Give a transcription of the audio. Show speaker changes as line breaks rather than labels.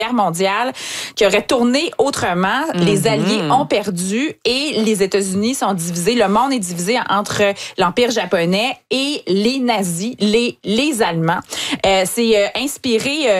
mondiale qui aurait tourné autrement. Les Alliés ont perdu et les États-Unis sont divisés. Le monde est divisé entre l'Empire japonais et les nazis, les Allemands. C'est inspiré